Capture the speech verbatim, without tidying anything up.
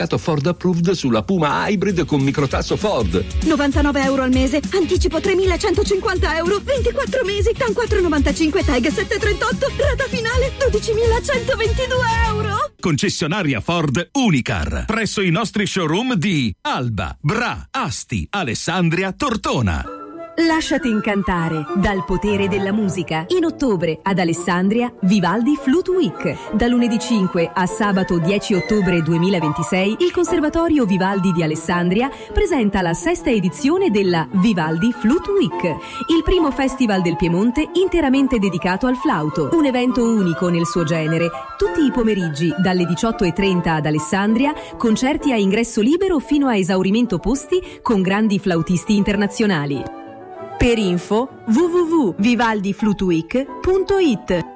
certificato Ford Approved sulla Puma Hybrid con microtasso Ford. novantanove euro al mese, anticipo tremilacentocinquanta euro, ventiquattro mesi, T A N quattro virgola novantacinque, Tag sette virgola trentotto, rata finale dodicimilacentoventidue euro. Concessionaria Ford Unicar, presso i nostri showroom di Alba, Bra, Asti, Alessandria, Tortona. Lasciati incantare dal potere della musica. In ottobre ad Alessandria Vivaldi Flute Week. Da lunedì cinque a sabato dieci ottobre duemilaventisei il Conservatorio Vivaldi di Alessandria presenta la sesta edizione della Vivaldi Flute Week, il primo festival del Piemonte interamente dedicato al flauto. Un evento unico nel suo genere. Tutti i pomeriggi dalle diciotto e trenta ad Alessandria, concerti a ingresso libero fino a esaurimento posti con grandi flautisti internazionali. Per info w w w punto vivaldi flute week punto it.